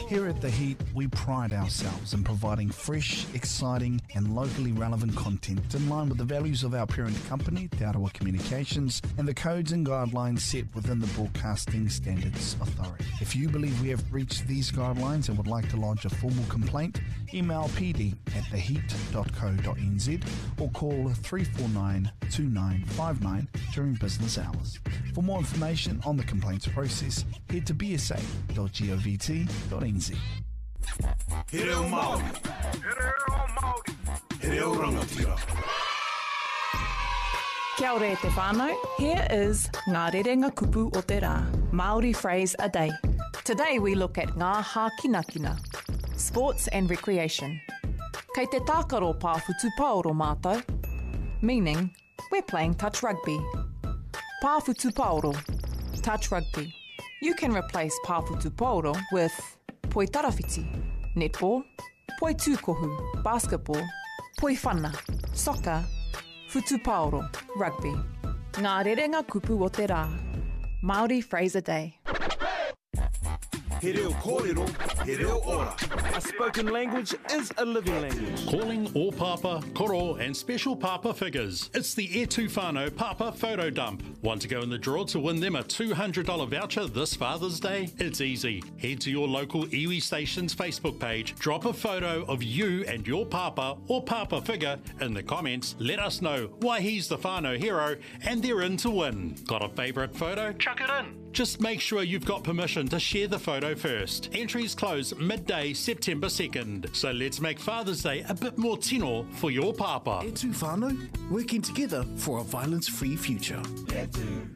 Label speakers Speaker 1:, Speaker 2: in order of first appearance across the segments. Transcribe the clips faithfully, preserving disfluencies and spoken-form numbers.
Speaker 1: Here at The Heat, we pride ourselves in providing fresh, exciting and locally relevant content in line with the values of our parent company, Te Arawa Communications, and the codes and guidelines set within the Broadcasting Standards Authority. If you believe we have breached these guidelines and would like to lodge a formal complaint, email p d at the heat dot co dot n z or call three four nine, two nine five nine during business hours. For more information on the complaints process, head to b s a dot govt dot n z.
Speaker 2: He reo Māori. He reo Māori. He reo rangatira.
Speaker 3: Kia ora e te whānau. Here is Ngā Rerenga Kupu o te Rā, Māori phrase a day. Today we look at Ngā Hākinakina, sports and recreation. Kei te tākaro pāwhutu paoro mātou, meaning we're playing touch rugby. Pāwhutu paoro, touch rugby. You can replace pāwhutu paoro with poi tarawhiti, netball, poi tūkohu, basketball, poi whana, soccer, whutu paoro, rugby. Ngā Rerenga Kupu o te Rā, Māori phrase a day.
Speaker 2: He reo kōrero, he reo ora.
Speaker 4: A spoken language is a living language.
Speaker 5: Calling all papa, koro and special papa figures. It's the E two Whānau Papa Photo Dump. Want to go in the draw to win them a two hundred dollars voucher this Father's Day? It's easy. Head to your local iwi station's Facebook page, drop a photo of you and your papa or papa figure in the comments, let us know why he's the whānau hero and they're in to win. Got a favourite photo? Chuck it in. Just make sure you've got permission to share the photo first. Entries close midday September second. So let's make Father's Day a bit more tino for your papa.
Speaker 6: E two Whānau, working together for a violence-free future.
Speaker 2: E two.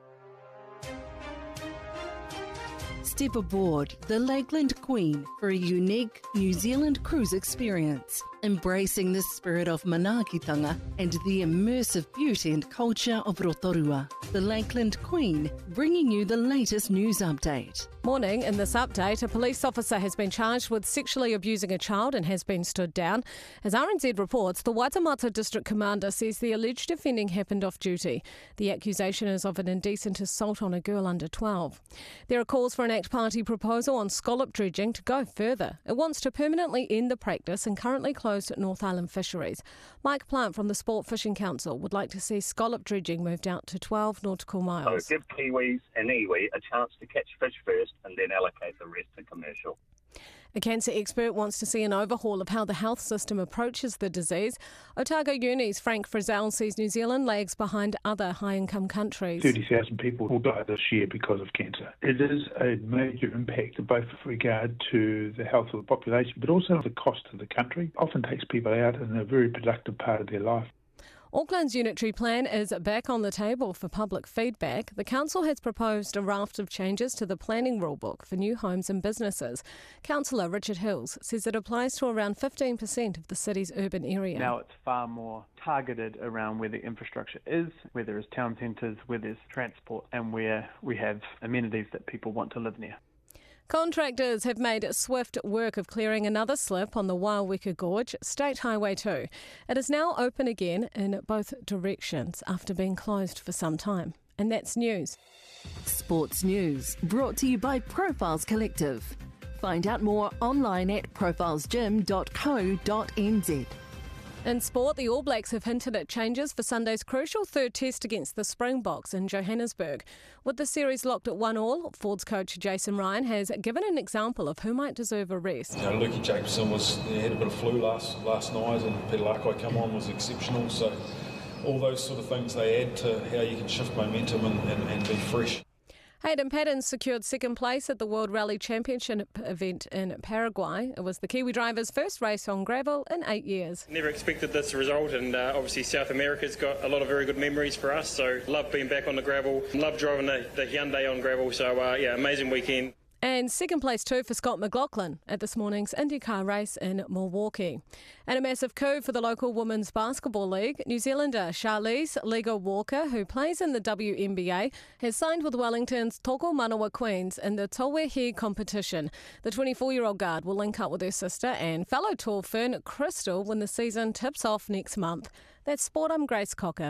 Speaker 7: Step aboard the Lakeland Queen for a unique New Zealand cruise experience, embracing the spirit of manaakitanga and the immersive beauty and culture of Rotorua. The Lakeland Queen, bringing you the latest news update.
Speaker 8: Morning. In this update, a police officer has been charged with sexually abusing a child and has been stood down. As R N Z reports, the Waitemata District Commander says the alleged offending happened off duty. The accusation is of an indecent assault on a girl under twelve. There are calls for an ACT Party proposal on scallop dredging to go further. It wants to permanently end the practice and currently closed North Island fisheries. Mike Plant from the Sport Fishing Council would like to see scallop dredging moved out to twelve nautical miles.
Speaker 9: So give Kiwis and iwi a chance to catch fish first and then allocate the rest to commercial.
Speaker 8: A cancer expert wants to see an overhaul of how the health system approaches the disease. Otago Uni's Frank Frizzell sees New Zealand lags behind other high-income countries.
Speaker 10: thirty thousand people will die this year because of cancer. It is a major impact both with regard to the health of the population but also the cost to the country. It often takes people out in a very productive part of their life.
Speaker 8: Auckland's unitary plan is back on the table for public feedback. The council has proposed a raft of changes to the planning rulebook for new homes and businesses. Councillor Richard Hills says it applies to around fifteen percent of the city's urban area.
Speaker 11: Now it's far more targeted around where the infrastructure is, where there is town centres, where there's transport and where we have amenities that people want to live near.
Speaker 8: Contractors have made swift work of clearing another slip on the Waireka Gorge, State Highway two. It is now open again in both directions after being closed for some time. And that's news.
Speaker 7: Sports news, brought to you by Profiles Collective. Find out more online at profiles gym dot co dot n z.
Speaker 8: In sport, the All Blacks have hinted at changes for Sunday's crucial third test against the Springboks in Johannesburg. With the series locked at one all, Ford's coach Jason Ryan has given an example of who might deserve a rest.
Speaker 12: You know, Lukey Jacobson was yeah, had a bit of flu last last night, and Peter Larkoi come on was exceptional. So all those sort of things they add to how you can shift momentum and, and, and be fresh.
Speaker 8: Hayden Paddon secured second place at the World Rally Championship event in Paraguay. It was the Kiwi driver's first race on gravel in eight years.
Speaker 13: Never expected this result, and uh, obviously South America's got a lot of very good memories for us, so love being back on the gravel, love driving the, the Hyundai on gravel, so uh, yeah, amazing weekend.
Speaker 8: And second place too for Scott McLaughlin at this morning's IndyCar race in Milwaukee. And a massive coup for the local Women's Basketball League. New Zealander Charlize Liga Walker, who plays in the W N B A, has signed with Wellington's Toko Manawa Queens in the Tauwehe competition. The twenty-four-year-old guard will link up with her sister and fellow tall Fern Crystal when the season tips off next month. That's Sport. I'm Grace Cocker.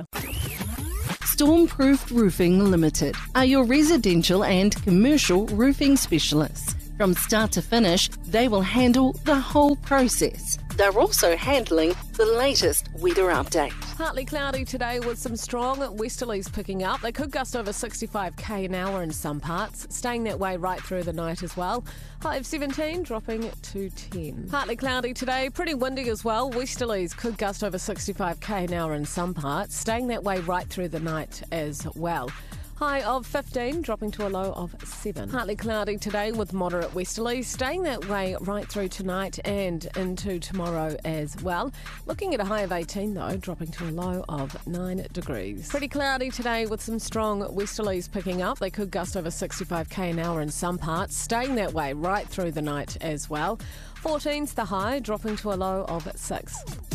Speaker 7: Stormproof Roofing Limited are your residential and commercial roofing specialists. From start to finish, they will handle the whole process. They're also handling the latest weather update.
Speaker 8: Partly cloudy today with some strong westerlies picking up. They could gust over sixty-five k an hour in some parts, staying that way right through the night as well. High of seventeen, dropping to ten. Partly cloudy today, pretty windy as well. Westerlies could gust over sixty-five k an hour in some parts, staying that way right through the night as well. High of fifteen, dropping to a low of seven. Partly cloudy today with moderate westerlies, staying that way right through tonight and into tomorrow as well. Looking at a high of eighteen though, dropping to a low of nine degrees. Pretty cloudy today with some strong westerlies picking up. They could gust over sixty-five k an hour in some parts, staying that way right through the night as well. fourteen's the high, dropping to a low of six.